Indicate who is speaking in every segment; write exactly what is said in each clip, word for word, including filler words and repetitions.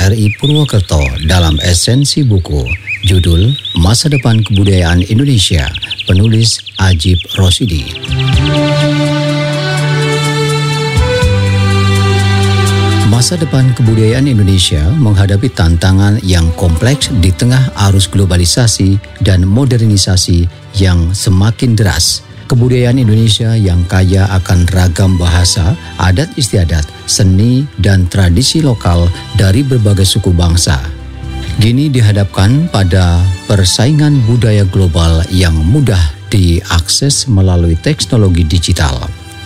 Speaker 1: R I Purwokerto dalam esensi buku. Judul Masa Depan Kebudayaan Indonesia, penulis Ajib Rosidi. Masa depan kebudayaan Indonesia menghadapi tantangan yang kompleks di tengah arus globalisasi dan modernisasi yang semakin deras. Kebudayaan Indonesia yang kaya akan ragam bahasa, adat istiadat, seni, dan tradisi lokal dari berbagai suku bangsa. Kini dihadapkan pada persaingan budaya global yang mudah diakses melalui teknologi digital.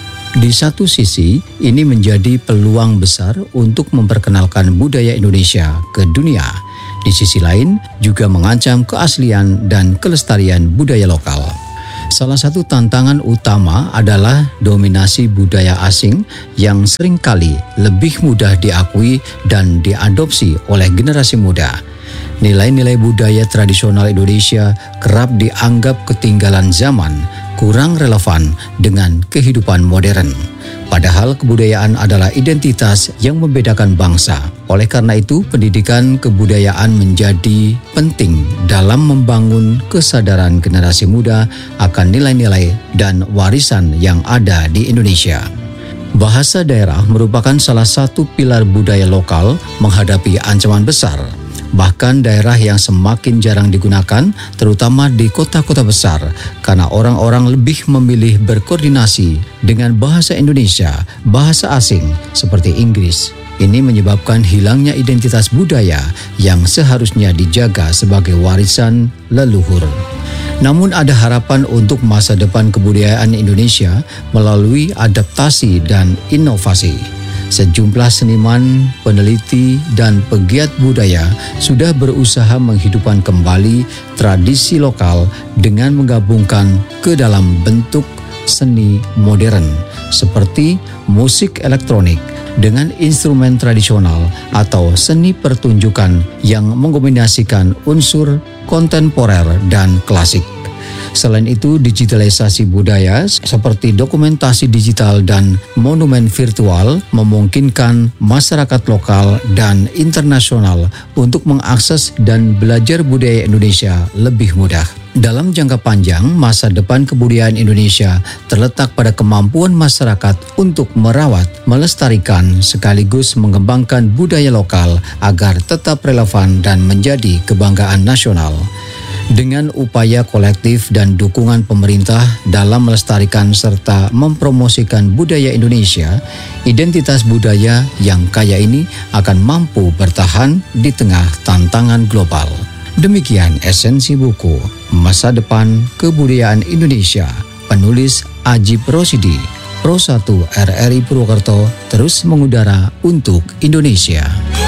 Speaker 1: Di satu sisi, ini menjadi peluang besar untuk memperkenalkan budaya Indonesia ke dunia. Di sisi lain, juga mengancam keaslian dan kelestarian budaya lokal. Salah satu tantangan utama adalah dominasi budaya asing yang seringkali lebih mudah diakui dan diadopsi oleh generasi muda. Nilai-nilai budaya tradisional Indonesia kerap dianggap ketinggalan zaman, kurang relevan dengan kehidupan modern. Padahal kebudayaan adalah identitas yang membedakan bangsa. Oleh karena itu, pendidikan kebudayaan menjadi penting dalam membangun kesadaran generasi muda akan nilai-nilai dan warisan yang ada di Indonesia. Bahasa daerah merupakan salah satu pilar budaya lokal menghadapi ancaman besar. Bahkan daerah yang semakin jarang digunakan, terutama di kota-kota besar, karena orang-orang lebih memilih berkoordinasi dengan bahasa Indonesia, bahasa asing seperti Inggris. Ini menyebabkan hilangnya identitas budaya yang seharusnya dijaga sebagai warisan leluhur. Namun ada harapan untuk masa depan kebudayaan Indonesia melalui adaptasi dan inovasi. Sejumlah seniman, peneliti, dan pegiat budaya sudah berusaha menghidupkan kembali tradisi lokal dengan menggabungkan ke dalam bentuk seni modern seperti musik elektronik dengan instrumen tradisional atau seni pertunjukan yang mengombinasikan unsur kontemporer dan klasik. Selain itu, digitalisasi budaya seperti dokumentasi digital dan monumen virtual memungkinkan masyarakat lokal dan internasional untuk mengakses dan belajar budaya Indonesia lebih mudah. Dalam jangka panjang, masa depan kebudayaan Indonesia terletak pada kemampuan masyarakat untuk merawat, melestarikan, sekaligus mengembangkan budaya lokal agar tetap relevan dan menjadi kebanggaan nasional. Dengan upaya kolektif dan dukungan pemerintah dalam melestarikan serta mempromosikan budaya Indonesia, identitas budaya yang kaya ini akan mampu bertahan di tengah tantangan global. Demikian esensi buku Masa Depan Kebudayaan Indonesia, penulis Ajib Rosidi, Pro satu R R I Purwokerto, terus mengudara untuk Indonesia.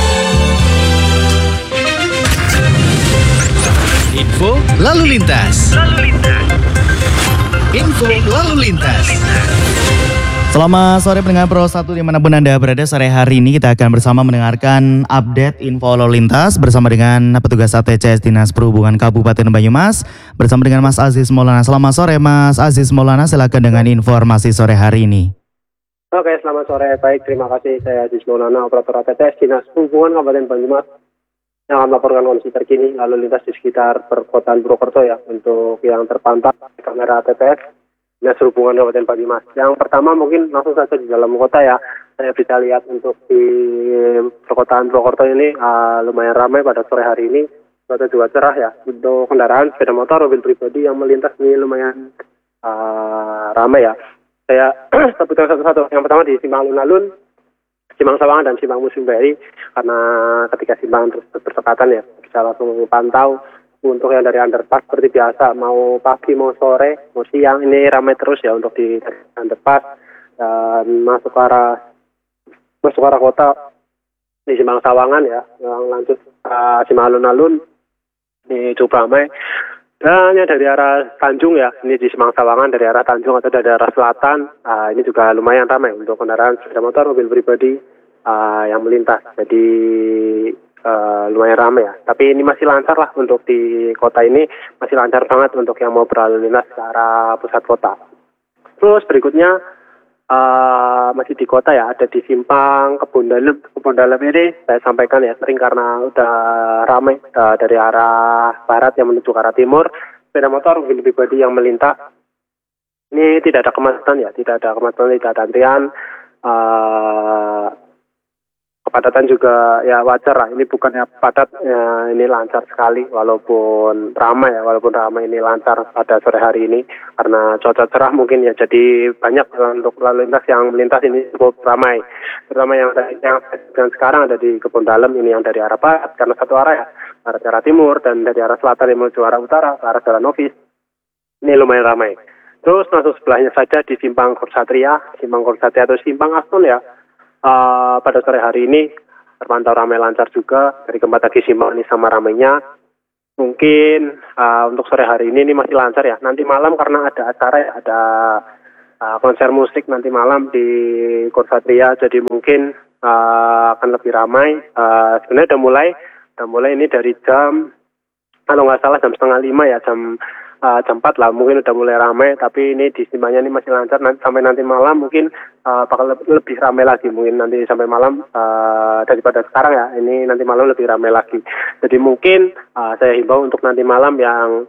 Speaker 2: Info lalu lintas. Lalu lintas. Info lalu lintas.
Speaker 3: Selamat sore pendengar Pro satu dimanapun Anda berada. Sore hari ini kita akan bersama mendengarkan update info lalu lintas bersama dengan petugas A T C S Dinas Perhubungan Kabupaten Banyumas bersama dengan Mas Aziz Maulana. Selamat sore Mas Aziz Maulana, silakan dengan informasi sore hari ini.
Speaker 4: Oke, selamat sore. Baik, terima kasih. Saya Aziz Maulana, operator A T C S Dinas Perhubungan Kabupaten Banyumas, yang akan melaporkan kondisi terkini lalu lintas di sekitar perkotaan Purwokerto ya, untuk yang terpantau kamera A T P S Dinas Perhubungan Kabupaten Banyumas. Yang pertama mungkin langsung saja di dalam kota ya, saya bisa lihat untuk di perkotaan Purwokerto ini uh, lumayan ramai pada sore hari ini. Cuaca juga cerah ya, untuk kendaraan sepeda motor, mobil pribadi yang melintas ini lumayan uh, ramai ya. Saya sebutkan satu-satu. Yang pertama di Simpang Alun-Alun, Simpang Sawangan dan Simpang Museum B R I, karena ketika simpang tersebut berdekatan ya, bisa langsung pantau. Untuk yang dari underpass seperti biasa, mau pagi, mau sore, mau siang, ini ramai terus ya untuk di underpass. Dan masuk ke arah masuk ke arah kota di Simpang Sawangan ya, yang lanjut ke Simpang Alun-Alun ini cukup ramai. Dan yang dari arah Tanjung ya, ini di Simpang Sawangan dari arah Tanjung atau dari arah selatan, uh, ini juga lumayan ramai untuk kendaraan sepeda motor, mobil pribadi uh, yang melintas. Jadi uh, lumayan ramai ya. Tapi ini masih lancar lah untuk di kota ini, masih lancar banget untuk yang mau berlalu lintas ke arah pusat kota. Terus berikutnya uh, masih di kota ya, ada di simpang Kebun Dalem. Kebun Dalem ini saya sampaikan ya sering karena udah ramai uh, dari arah barat yang menuju ke arah timur, sepeda motor mobil pribadi yang melintas. Ini tidak ada kemacetan ya, tidak ada kemacetan, tidak ada antrian. Uh, Kepadatan juga ya wajar lah, ini bukannya padat, ya, ini lancar sekali walaupun ramai ya, walaupun ramai ini lancar pada sore hari ini karena cuaca cerah mungkin ya, jadi banyak untuk lalu lintas yang melintas ini cukup ramai, terutama yang yang, yang sekarang ada di Kebun Dalem ini yang dari arah barat karena satu arah ya, arah arah timur dan dari arah selatan yang menuju arah utara ke arah Jalan Novis, ini lumayan ramai. Terus langsung sebelahnya saja di Simpang Korsatria, Simpang Korsatria atau Simpang Aston ya. Uh, pada sore hari ini terpantau ramai lancar juga dari keempat tadi simpang ini sama ramainya. Mungkin uh, untuk sore hari ini ini masih lancar ya. Nanti malam karena ada acara ya, ada uh, konser musik nanti malam di Korsatria, jadi mungkin uh, akan lebih ramai. Uh, sebenarnya udah mulai, udah mulai ini dari jam kalau nggak salah jam setengah lima ya, jam Uh, jam empat lah mungkin udah mulai ramai, tapi ini di simpangnya ini masih lancar. Nanti sampai nanti malam mungkin uh, bakal lebih, lebih ramai lagi, mungkin nanti sampai malam uh, daripada sekarang ya, ini nanti malam lebih ramai lagi. Jadi mungkin uh, saya himbau untuk nanti malam yang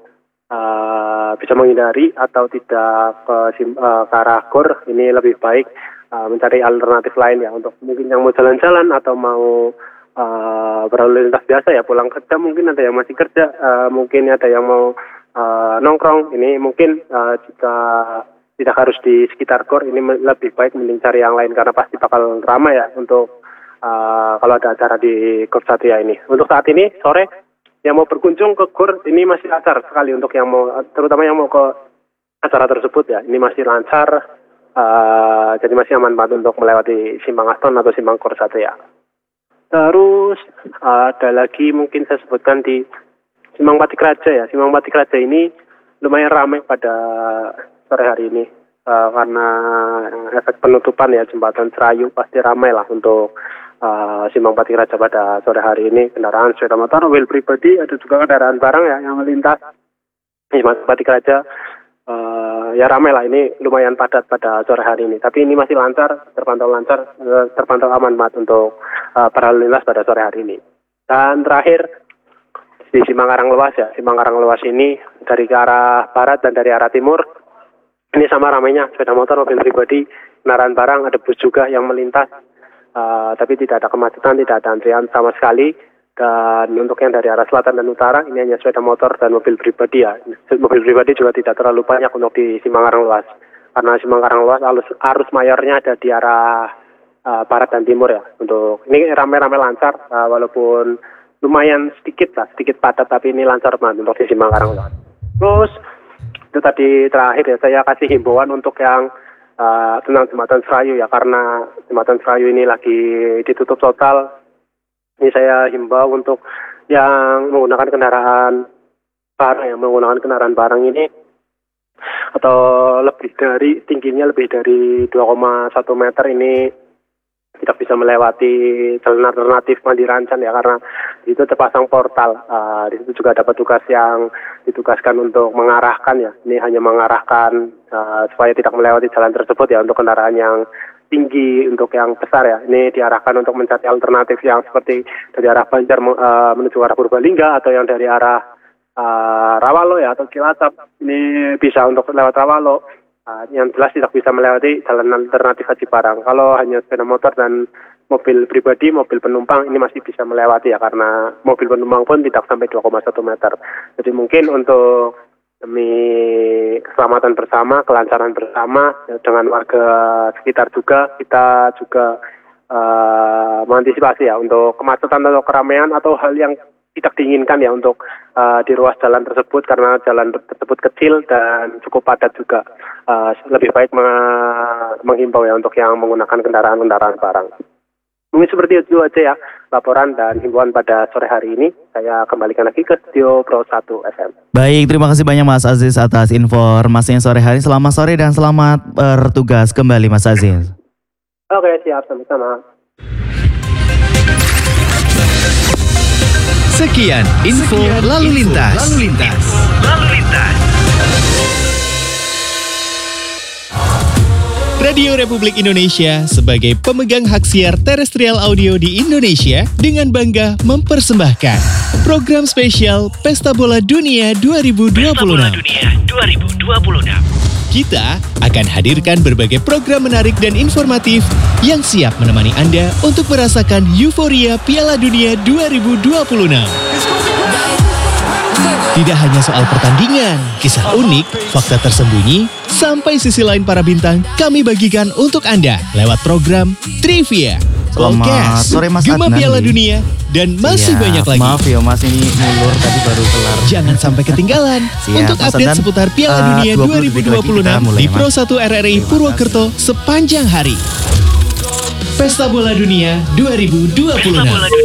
Speaker 4: uh, bisa menghindari atau tidak ke, uh, ke arah Gor, ini lebih baik uh, mencari alternatif lain ya, untuk mungkin yang mau jalan-jalan atau mau uh, berlalu lintas biasa ya, pulang kerja mungkin ada yang masih kerja, uh, mungkin ada yang mau Uh, nongkrong, ini mungkin uh, jika tidak harus di sekitar Gor, ini lebih baik mending cari yang lain karena pasti bakal ramai ya untuk uh, kalau ada acara di Korsatria ini. Untuk saat ini sore yang mau berkunjung ke Gor ini masih lancar sekali, untuk yang mau, terutama yang mau ke acara tersebut ya, ini masih lancar, uh, jadi masih aman banget untuk melewati Simpang Aston atau Simpang Korsatria. Terus uh, ada lagi mungkin saya sebutkan di Simpang Patik Raja ya. Simpang Patik Raja ini lumayan ramai pada sore hari ini uh, karena efek penutupan ya jembatan Serayu, pasti ramai lah untuk uh, Simpang Patik Raja pada sore hari ini. Kendaraan sepeda motor, mobil pribadi, ada juga kendaraan barang ya yang melintas Simpang Patik Raja. Uh, ya ramai lah, ini lumayan padat pada sore hari ini. Tapi ini masih lancar, terpantau lancar, uh, terpantau aman banget untuk uh, para lalu lintas pada sore hari ini. Dan terakhir di Simpang Karanglewas ya, Simpang Karanglewas ini dari ke arah barat dan dari arah timur ini sama ramainya sepeda motor, mobil pribadi, kendaraan barang, ada bus juga yang melintas, uh, tapi tidak ada kemacetan, tidak ada antrian sama sekali. Dan untuk yang dari arah selatan dan utara ini hanya sepeda motor dan mobil pribadi ya. Mobil pribadi juga tidak terlalu banyak untuk di Simpang Karanglewas karena Simpang Karanglewas arus, arus mayornya ada di arah uh, barat dan timur ya. Untuk ini ramai-ramai lancar, uh, walaupun lumayan sedikit lah, sedikit padat, tapi ini lancar banget untuk di Simpang Karanglewas. Terus itu tadi terakhir ya, saya kasih himbauan untuk yang uh, tentang jembatan Serayu ya, karena jembatan Serayu ini lagi ditutup total. Ini saya himbau untuk yang menggunakan kendaraan barang, yang menggunakan kendaraan barang ini atau lebih dari tingginya lebih dari dua koma satu meter ini tidak bisa melewati jalan alternatif Mandirancan ya, karena itu terpasang portal. Uh, di situ juga ada petugas yang ditugaskan untuk mengarahkan ya. Ini hanya mengarahkan uh, supaya tidak melewati jalan tersebut ya, untuk kendaraan yang tinggi, untuk yang besar ya. Ini diarahkan untuk mencari alternatif yang seperti dari arah Banjar uh, menuju arah Purbalingga, atau yang dari arah uh, Rawalo ya atau Cilacap. Ini bisa untuk lewat Rawalo. Uh, yang jelas tidak bisa melewati jalan alternatif Haji Parang. Kalau hanya sepeda motor dan mobil pribadi, mobil penumpang ini masih bisa melewati ya, karena mobil penumpang pun tidak sampai dua koma satu meter. Jadi mungkin untuk demi keselamatan bersama, kelancaran bersama ya, dengan warga sekitar juga, kita juga uh, mengantisipasi ya untuk kemacetan atau keramaian atau hal yang tidak diinginkan ya untuk uh, di ruas jalan tersebut, karena jalan tersebut kecil dan cukup padat juga. Uh, lebih baik me- menghimbau ya untuk yang menggunakan kendaraan-kendaraan barang. Mungkin seperti itu aja ya laporan dan himbauan pada sore hari ini. Saya kembalikan lagi ke studio Pro satu F M.
Speaker 3: Baik, terima kasih banyak Mas Aziz atas informasinya sore hari. Selamat sore dan selamat bertugas kembali Mas Aziz.
Speaker 4: Oke, siap, sama-sama.
Speaker 2: Sekian info
Speaker 5: Sekian
Speaker 2: lalu
Speaker 5: info
Speaker 2: lintas.
Speaker 5: lalu lintas. Lalu lintas.
Speaker 2: Radio Republik Indonesia sebagai pemegang hak siar terestrial audio di Indonesia dengan bangga mempersembahkan program spesial Pesta Bola Dunia dua ribu dua puluh enam. Pesta Bola Dunia dua ribu dua puluh enam. Kita akan hadirkan berbagai program menarik dan informatif yang siap menemani Anda untuk merasakan euforia Piala Dunia dua ribu dua puluh enam. Tidak hanya soal pertandingan, kisah unik, fakta tersembunyi, sampai sisi lain para bintang kami bagikan untuk Anda lewat program Trivia,
Speaker 3: Selamat
Speaker 2: Podcast,
Speaker 3: sore, Mas
Speaker 2: Gema
Speaker 3: Adnan
Speaker 2: Piala
Speaker 3: nih.
Speaker 2: Dunia, dan masih
Speaker 3: Iya,
Speaker 2: banyak lagi.
Speaker 3: Maaf ya Mas, ini mulur tadi baru kelar.
Speaker 2: Jangan sampai ketinggalan
Speaker 3: Siap,
Speaker 2: untuk
Speaker 3: Mas
Speaker 2: update
Speaker 3: Adnan.
Speaker 2: seputar Piala
Speaker 3: Uh,
Speaker 2: Dunia
Speaker 3: dua
Speaker 2: dua
Speaker 3: puluh
Speaker 2: ribu
Speaker 3: detik
Speaker 2: dua
Speaker 3: lagi
Speaker 2: puluh enam
Speaker 3: kita mulai,
Speaker 2: di
Speaker 3: Mas.
Speaker 2: Pro satu R R I
Speaker 3: Terima
Speaker 2: Purwokerto sepanjang hari. Pesta Bola Dunia dua ribu dua puluh enam.